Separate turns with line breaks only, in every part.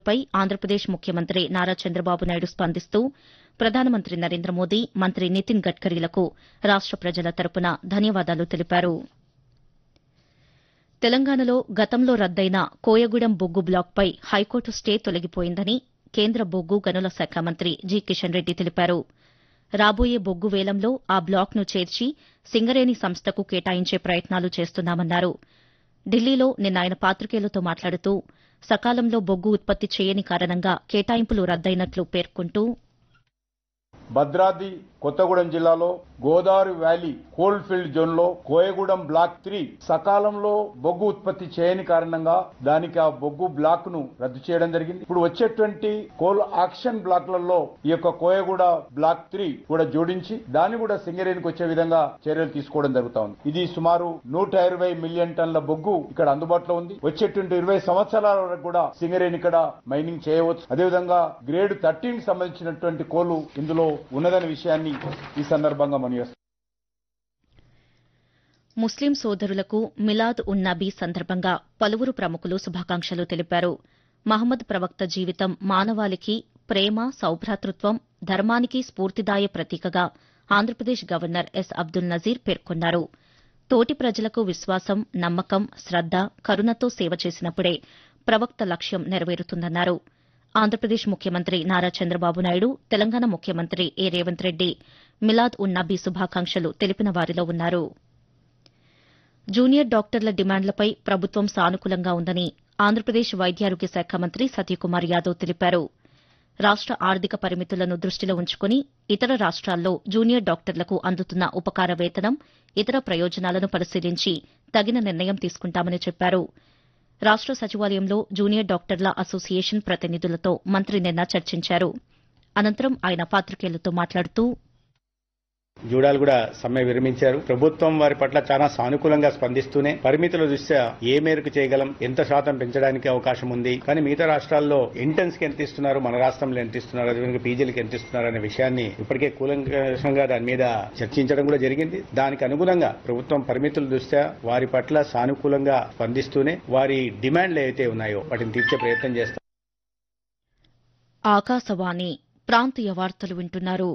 పై ఆంధ్రప్రదేశ్ ముఖ్యమంత్రి నారా చంద్రబాబు నాయుడు స్పందిస్తూ ప్రధానమంత్రి నరేంద్ర మోదీ, మంత్రి నితిన్ గడ్కరీలకు రాష్ట ప్రజల తరపున ధన్యవాదాలు తెలిపారు. తెలంగాణలో గతంలో రద్దయిన కోయగూడెం బొగ్గు బ్లాక్పై హైకోర్టు స్టే తొలగిపోయిందని కేంద్ర బొగ్గు గనుల శాఖ మంత్రి జి కిషన్ రెడ్డి తెలిపారు. రాబోయే బొగ్గు వేలంలో ఆ బ్లాక్ను చేర్చి సింగరేణి సంస్థకు కేటాయించే ప్రయత్నాలు చేస్తున్నామన్నారు. ఢిల్లీలో నిన్న ఆయన పాతికేయులతో మాట్లాడుతూ సకాలంలో బొగ్గు ఉత్పత్తి చేయని కారణంగా కేటాయింపులు రద్దయినట్లు పేర్కొంటూ
భద్రాద్రి కొత్తగూడెం జిల్లాలో Godavari valley cold field zone లో కోయగూడెం బ్లాక్ 3 సకాలంలో బొగ్గు ఉత్పత్తి చేయని కారణంగా దానికి ఆ బొగ్గు బ్లాక్ ను రద్దు చేయడం జరిగింది. ఇప్పుడు వచ్చేటువంటి కోల్ ఆక్షన్ బ్లాక్లలో ఈ యొక్క కోయగూడ బ్లాక్ 3 కూడా జోడించి దాన్ని కూడా సింగరేణికి వచ్చే విధంగా చర్యలు తీసుకోవడం జరుగుతా ఉంది. ఇది సుమారు 120 మిలియన్ టన్నుల బొగ్గు ఇక్కడ అందుబాటులో ఉంది. వచ్చేటువంటి 20 సంవత్సరాల వరకు కూడా సింగరేణి ఇక్కడ మైనింగ్ చేయవచ్చు. అదేవిధంగా గ్రేడ్ 13 కి సంబంధించినటువంటి కోలు ఇందులో ఉన్నదనే విషయాన్ని ఈ సందర్భంగా మనవిస్తున్నాను.
ముస్లిం సోదరులకు మిలాద్ ఉన్ నబీ సందర్భంగా పలువురు ప్రముఖులు శుభాకాంక్షలు తెలిపారు. మహమ్మద్ ప్రవక్త జీవితం మానవాళికి ప్రేమ, సౌభ్రాతృత్వం, ధర్మానికి స్ఫూర్తిదాయ ప్రతీకగా ఆంధ్రప్రదేశ్ గవర్నర్ ఎస్ అబ్దుల్ నజీర్ పేర్కొన్నారు. తోటి ప్రజలకు విశ్వాసం, నమ్మకం, శ్రద్ద, కరుణతో సేవ చేసినప్పుడే ప్రవక్త లక్ష్యం నెరవేరుతుందన్నారు. ఆంధ్రప్రదేశ్ ముఖ్యమంత్రి నారా చంద్రబాబు నాయుడు, తెలంగాణ ముఖ్యమంత్రి ఏ రేవంత్ రెడ్డి మిలాద్ ఉన్ నబీ శుభాకాంక్షలు తెలిపిన వారిలో ఉన్నారు. జూనియర్ డాక్టర్ల డిమాండ్లపై ప్రభుత్వం సానుకూలంగా ఉందని ఆంధ్రప్రదేశ్ వైద్యారోగ్య శాఖ మంత్రి సత్యకుమార్ యాదవ్ తెలిపారు. రాష్ట ఆర్థిక పరిమితులను దృష్టిలో ఉంచుకుని ఇతర రాష్ట్రాల్లో జూనియర్ డాక్టర్లకు అందుతున్న ఉపకార వేతనం, ఇతర ప్రయోజనాలను పరిశీలించి తగిన నిర్ణయం తీసుకుంటామని చెప్పారు. రాష్ట సచివాలయంలో జూనియర్ డాక్టర్ల అసోసియేషన్ ప్రతినిధులతో మంత్రి నిన్న చర్చించారు. అనంతరం ఆయన పాతికేయులతో మాట్లాడుతూ
జూడాలు కూడా సమ్మె విరమించారు. ప్రభుత్వం వారి పట్ల చాలా సానుకూలంగా స్పందిస్తూనే పరిమితుల దృష్ట్యా ఏ మేరకు చేయగలం, ఎంత శాతం పెంచడానికి అవకాశం ఉంది, కానీ మిగతా రాష్ట్రాల్లో ఇంటర్న్స్ కి ఎంత ఇస్తున్నారు, మన రాష్ట్రంలో ఎంత ఇస్తున్నారు, అదేవిధంగా పీజీలకు ఎంత ఇస్తున్నారు అనే విషయాన్ని ఇప్పటికే కూలంకషంగా దాని మీద చర్చించడం కూడా జరిగింది. దానికి అనుగుణంగా ప్రభుత్వం పరిమితుల దృష్ట్యా వారి పట్ల సానుకూలంగా స్పందిస్తూనే వారి డిమాండ్లు ఏవైతే ఉన్నాయో వాటిని తీర్చే ప్రయత్నం చేస్తారు.
ఆకాశవాణి ప్రాంతీయ వార్తలు వింటున్నారు.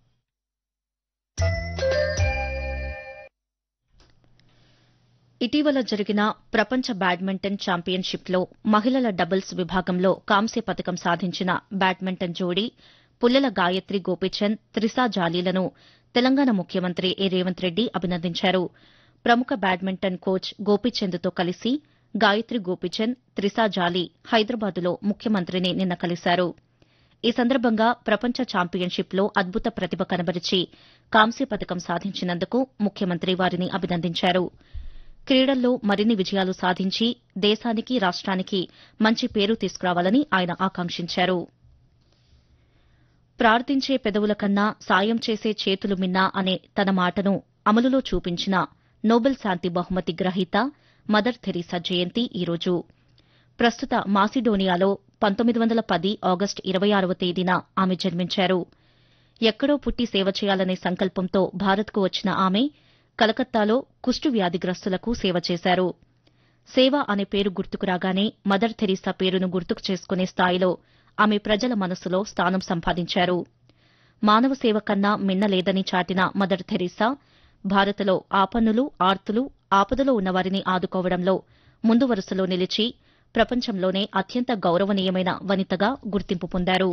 ఇటీవల జరిగిన ప్రపంచ బ్యాడ్మింటన్ ఛాంపియన్షిప్లో మహిళల డబుల్స్ విభాగంలో కాంస్య పతకం సాధించిన బ్యాడ్మింటన్ జోడీ పుల్లెల గాయత్రి గోపీచంద్, త్రిసా జాలీలను తెలంగాణ ముఖ్యమంత్రి ఏ రేవంత్ రెడ్డి అభినందించారు. ప్రముఖ బ్యాడ్మింటన్ కోచ్ గోపీచంద్తో కలిసి గాయత్రి గోపీచంద్, త్రిసా జాలీ హైదరాబాద్లో ముఖ్యమంత్రిని నిన్న కలిశారు. ఈ సందర్భంగా ప్రపంచ ఛాంపియన్షిప్లో అద్భుత ప్రతిభ కనబరిచి కాంస్య పతకం సాధించినందుకు ముఖ్యమంత్రి వారిని అభినందించారు. క్రీడల్లో మరిన్ని విజయాలు సాధించి దేశానికి, రాష్ట్రానికి మంచి పేరు తీసుకురావాలని ఆయన ఆకాంక్షించారు. ప్రార్థించే పెదవుల కన్నా సాయం చేసే చేతులు మిన్నా అనే తన మాటను అమలులో చూపించిన నోబెల్ శాంతి బహుమతి గ్రహీత మదర్ థెరీసా జయంతి ఈరోజు. ప్రస్తుత మాసిడోనియాలో 1910 ఆగస్టు 26వ తేదీన ఆమె జన్మించారు. ఎక్కడో పుట్టి సేవ చేయాలనే సంకల్పంతో భారత్కు వచ్చిన ఆమె కలకత్తాలో కుష్టు వ్యాధిగ్రస్తులకు సేవ చేశారు. సేవ అనే పేరు గుర్తుకు రాగానే మదర్ థెరీసా పేరును గుర్తుకు చేసుకునే స్థాయిలో ఆమె ప్రజల మనసులో స్థానం సంపాదించారు. మానవ సేవ కన్నా మిన్నలేదని చాటిన మదర్ థెరీసా భారత్లో ఆపన్నులు, ఆర్తులు, ఆపదలో ఉన్నవారిని ఆదుకోవడంలో ముందు వరుసలో నిలిచి ప్రపంచంలోనే అత్యంత గౌరవనీయమైన వనితగా గుర్తింపు పొందారు.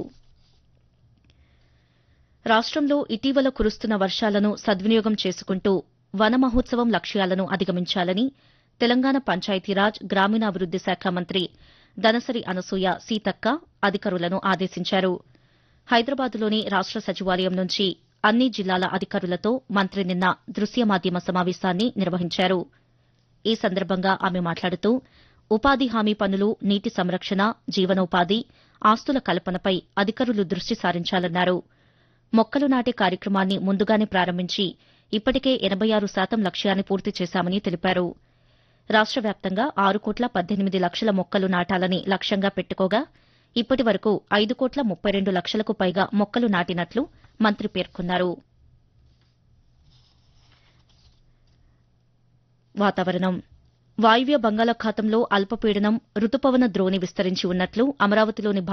రాష్టంలో ఇటీవల కురుస్తున్న వర్షాలను సద్వినియోగం చేసుకుంటూ వన మహోత్సవం లక్ష్యాలను అధిగమించాలని తెలంగాణ పంచాయతీరాజ్, గ్రామీణాభివృద్ది శాఖ మంత్రి దనసరి అనసూయ సీతక్క అధికారులను ఆదేశించారు. హైదరాబాద్లోని రాష్ట సచివాలయం నుంచి అన్ని జిల్లాల అధికారులతో మంత్రి నిన్న దృశ్య మాధ్యమ సమావేశాన్ని నిర్వహించారు. ఈ సందర్భంగా ఆమె మాట్లాడుతూ ఉపాధి హామీ పనులు, నీటి సంరక్షణ, జీవనోపాధి, ఆస్తుల కల్పనపై అధికారులు దృష్టి సారించాలన్నారు. మొక్కలు నాటే కార్యక్రమాన్ని ముందుగానే ప్రారంభించి ఇప్పటికే 86% లక్ష్యాన్ని పూర్తి చేశామని తెలిపారు. రాష్ట వ్యాప్తంగా 6,18,00,000 మొక్కలు నాటాలని లక్ష్యంగా పెట్టుకోగా ఇప్పటి వరకు 5,32,00,000కు పైగా మొక్కలు నాటినట్లు మంత్రి పేర్కొన్నారు. వాతావరణం వాయువ్య బంగాళాఖాతంలో అల్పపీడనం రుతుపవన ద్రోణి విస్తరించి ఉన్నట్లు అమరావతిలోని